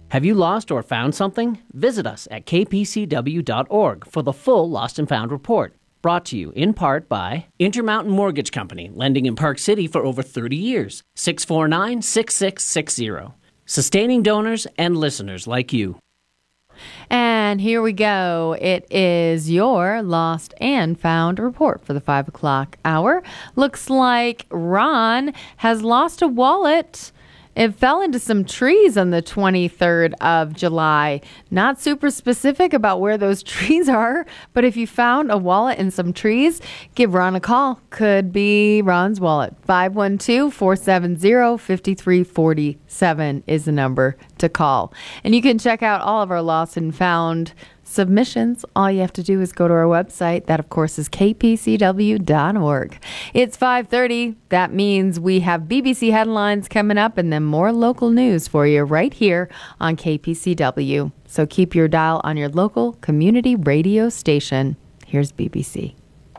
Have you lost or found something? Visit us at kpcw.org for the full Lost and Found report. Brought to you in part by Intermountain Mortgage Company, lending in Park City for over 30 years. 649-6660. Sustaining donors and listeners like you. And here we go. It is your Lost and Found report for the 5 o'clock hour. Looks like Ron has lost a wallet. It fell into some trees on the 23rd of July. Not super specific about where those trees are, but if you found a wallet in some trees, give Ron a call. Could be Ron's wallet. 512-470-5347 is the number to call. And you can check out all of our Lost and Found submissions. All you have to do is go to our website. That, of course, is kpcw.org. It's 5:30. That means we have BBC headlines coming up and then more local news for you right here on KPCW. So keep your dial on your local community radio station. Here's BBC.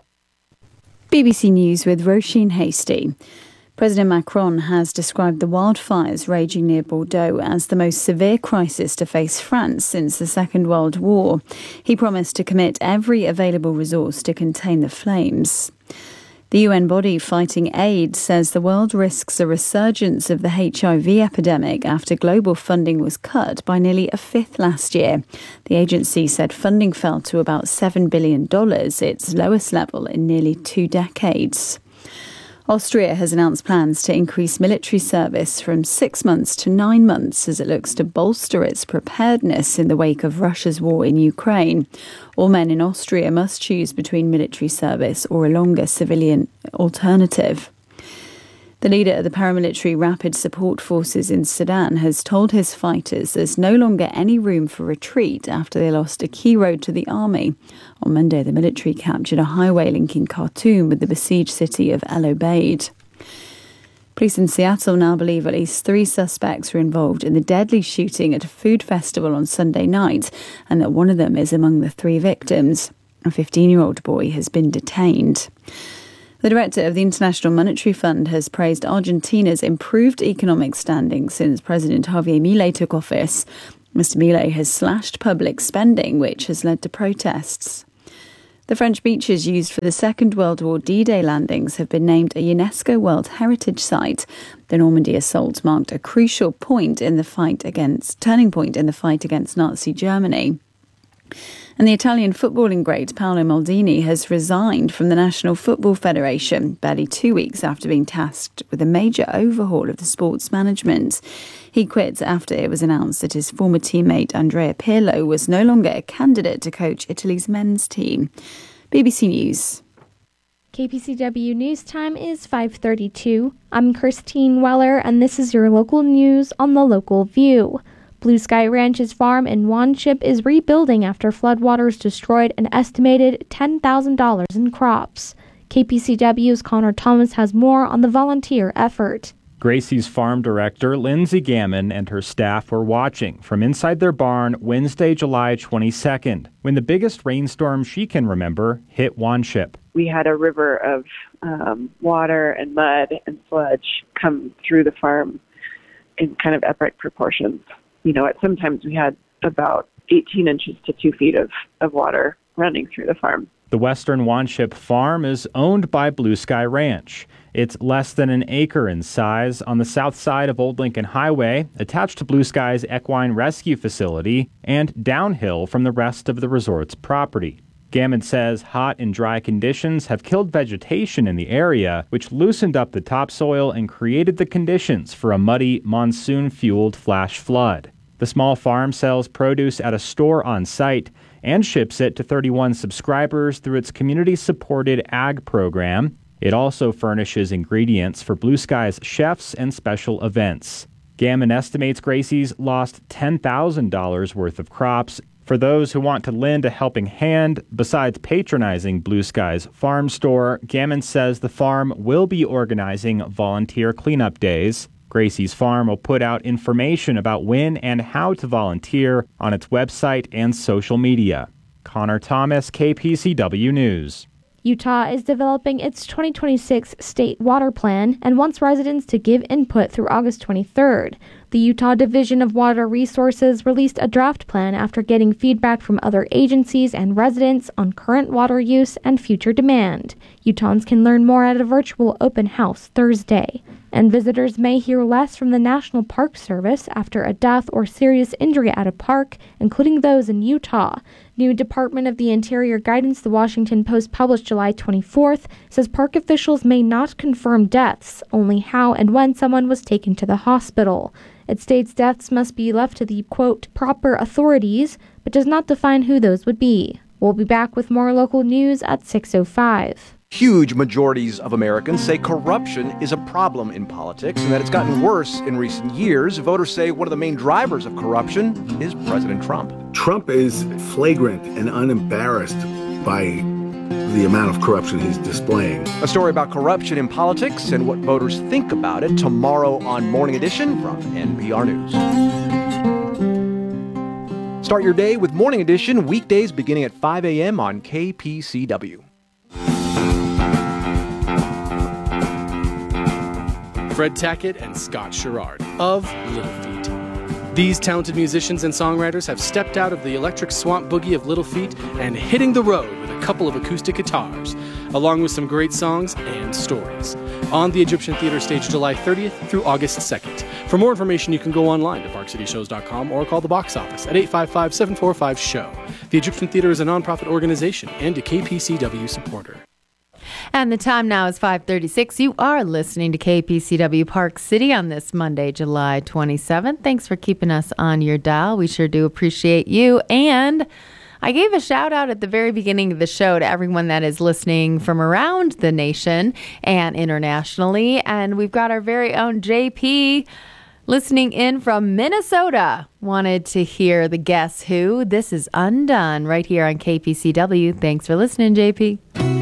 BBC News with Roisin Hastie. President Macron has described the wildfires raging near Bordeaux as the most severe crisis to face France since the Second World War. He promised to commit every available resource to contain the flames. The UN body fighting AIDS says the world risks a resurgence of the HIV epidemic after global funding was cut by nearly a fifth last year. The agency said funding fell to about $7 billion, its lowest level in nearly 2 decades. Austria has announced plans to increase military service from 6 months to 9 months as it looks to bolster its preparedness in the wake of Russia's war in Ukraine. All men in Austria must choose between military service or a longer civilian alternative. The leader of the paramilitary Rapid Support Forces in Sudan has told his fighters there's no longer any room for retreat after they lost a key road to the army. On Monday, the military captured a highway linking Khartoum with the besieged city of El Obeid. Police in Seattle now believe at least 3 suspects were involved in the deadly shooting at a food festival on Sunday night, and that one of them is among the 3 victims. A 15-year-old boy has been detained. The director of the International Monetary Fund has praised Argentina's improved economic standing since President Javier Milei took office. Mr. Milei has slashed public spending, which has led to protests. The French beaches used for the Second World War D-Day landings have been named a UNESCO World Heritage Site. The Normandy assault marked a crucial turning point in the fight against Nazi Germany. And the Italian footballing great Paolo Maldini has resigned from the National Football Federation, barely 2 weeks after being tasked with a major overhaul of the sport's management. He quit after it was announced that his former teammate Andrea Pirlo was no longer a candidate to coach Italy's men's team. BBC News. KPCW News Time is 5:32. I'm Christine Weller, and this is your local news on the Local View. Blue Sky Ranch's farm in Wanship is rebuilding after floodwaters destroyed an estimated $10,000 in crops. KPCW's Connor Thomas has more on the volunteer effort. Gracie's farm director, Lindsay Gammon, and her staff were watching from inside their barn Wednesday, July 22nd, when the biggest rainstorm she can remember hit Wanship. We had a river of water and mud and sludge come through the farm in kind of epic proportions. You know, sometimes we had about 18 inches to 2 feet of water running through the farm. The Western Wanship farm is owned by Blue Sky Ranch. It's less than an acre in size on the south side of Old Lincoln Highway, attached to Blue Sky's equine rescue facility, and downhill from the rest of the resort's property. Gammon says hot and dry conditions have killed vegetation in the area, which loosened up the topsoil and created the conditions for a muddy, monsoon-fueled flash flood. The small farm sells produce at a store on site and ships it to 31 subscribers through its community-supported ag program. It also furnishes ingredients for Blue Sky's chefs and special events. Gammon estimates Gracie's lost $10,000 worth of crops. For those who want to lend a helping hand, besides patronizing Blue Sky's farm store, Gammon says the farm will be organizing volunteer cleanup days. Gracie's farm will put out information about when and how to volunteer on its website and social media. Connor Thomas, KPCW News. Utah is developing its 2026 state water plan and wants residents to give input through August 23rd. The Utah Division of Water Resources released a draft plan after getting feedback from other agencies and residents on current water use and future demand. Utahns can learn more at a virtual open house Thursday. And visitors may hear less from the National Park Service after a death or serious injury at a park, including those in Utah. New Department of the Interior guidance the Washington Post published July 24th says park officials may not confirm deaths, only how and when someone was taken to the hospital. It states deaths must be left to the, quote, proper authorities, but does not define who those would be. We'll be back with more local news at 6:05. Huge majorities of Americans say corruption is a problem in politics and that it's gotten worse in recent years. Voters say one of the main drivers of corruption is President Trump. Trump is flagrant and unembarrassed by the amount of corruption he's displaying. A story about corruption in politics and what voters think about it tomorrow on Morning Edition from NPR News. Start your day with Morning Edition, weekdays beginning at 5 a.m. on KPCW. Fred Tackett and Scott Sherrard of Little Feat. These talented musicians and songwriters have stepped out of the electric swamp boogie of Little Feat and hitting the road with a couple of acoustic guitars, along with some great songs and stories. On the Egyptian Theater stage July 30th through August 2nd. For more information, you can go online to parkcityshows.com or call the box office at 855-745-SHOW. The Egyptian Theater is a nonprofit organization and a KPCW supporter. And the time now is 5:36. You are listening to KPCW Park City on this Monday, July 27th. Thanks for keeping us on your dial. We sure do appreciate you. And I gave a shout out at the very beginning of the show to everyone that is listening from around the nation and internationally. And we've got our very own JP listening in from Minnesota. Wanted to hear the Guess Who. This is Undone right here on KPCW. Thanks for listening, JP.